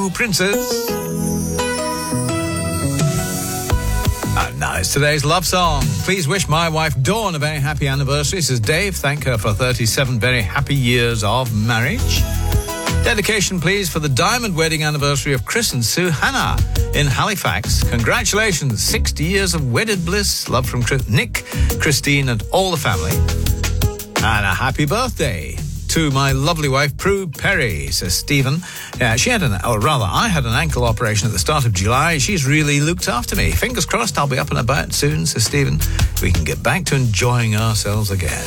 Princes. And now it's today's love song. Please wish my wife Dawn a very happy anniversary. Says Dave, thank her for 37 very happy years of marriage. Dedication, please, for the diamond wedding anniversary of Chris and Sue Hannah in Halifax. Congratulations, 60 years of wedded bliss. Love from Nick, Christine and all the family. And a happy birthday to my lovely wife, Prue Perry, says Stephen. She had I had an ankle operation at the start of July. She's really looked after me. Fingers crossed I'll be up and about soon, says Stephen. We can get back to enjoying ourselves again.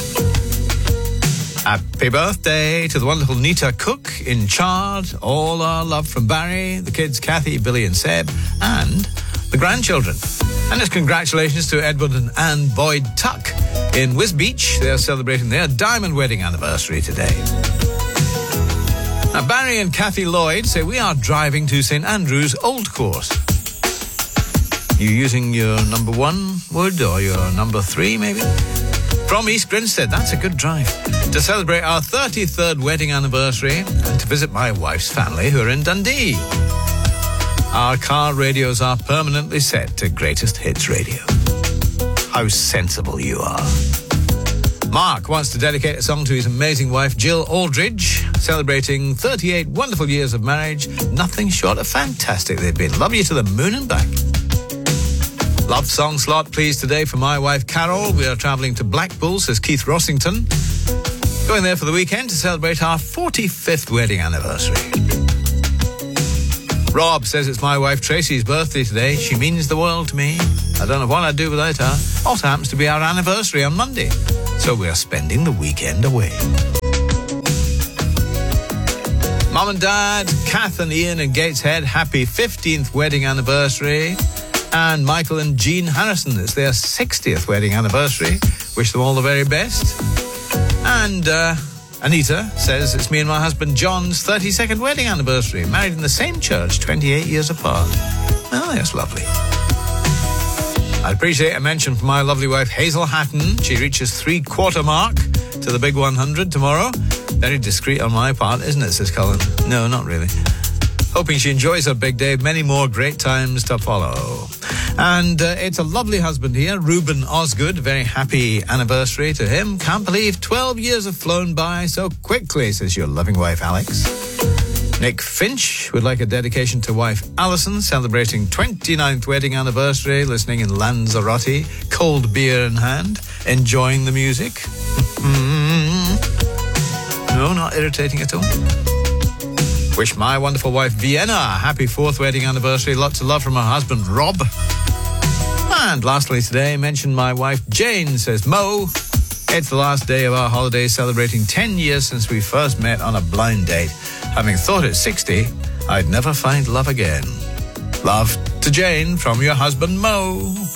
Happy birthday to the wonderful Nita Cook in Chard. All our love from Barry, the kids Kathy, Billy and Seb, and the grandchildren. And it's congratulations to Edward and Anne Boyd Tuck in Wisbeach. They're celebrating their diamond wedding anniversary today. Now, Barry and Kathy Lloyd say we are driving to St Andrew's Old Course. You using your number 1 wood or your number 3 maybe? From East Grinstead, that's a good drive. To celebrate our 33rd wedding anniversary and to visit my wife's family who are in Dundee. Our car radios are permanently set to Greatest Hits Radio. How sensible you are. Mark wants to dedicate a song to his amazing wife, Jill Aldridge, celebrating 38 wonderful years of marriage. Nothing short of fantastic they've been. Love you to the moon and back. Love song slot, please, today for my wife, Carol. We are travelling to Blackpool, says Keith Rossington. Going there for the weekend to celebrate our 45th wedding anniversary. Rob says it's my wife Tracy's birthday today. She means the world to me. I don't know what I'd do without her. Also happens to be our anniversary on Monday. So we're spending the weekend away. Mum and Dad, Kath and Ian in Gateshead, happy 15th wedding anniversary. And Michael and Jean Harrison, it's their 60th wedding anniversary. Wish them all the very best. And Anita says it's me and my husband John's 32nd wedding anniversary. Married in the same church, 28 years apart. Oh, that's lovely. I'd appreciate a mention from my lovely wife Hazel Hatton. She reaches 3/4 mark to the big 100 tomorrow. Very discreet on my part, isn't it, says Colin? No, not really. Hoping she enjoys her big day. Many more great times to follow. And it's a lovely husband here, Reuben Osgood. Very happy anniversary to him. Can't believe 12 years have flown by so quickly, says your loving wife, Alex. Nick Finch would like a dedication to wife Alison, celebrating 29th wedding anniversary, listening in Lanzarote, cold beer in hand, enjoying the music. No, not irritating at all. Wish my wonderful wife Vienna a happy 4th wedding anniversary. Lots of love from her husband Rob. And lastly today, mention my wife Jane, says Mo. It's the last day of our holiday, celebrating 10 years since we first met on a blind date. Having thought at 60, I'd never find love again. Love to Jane from your husband Mo.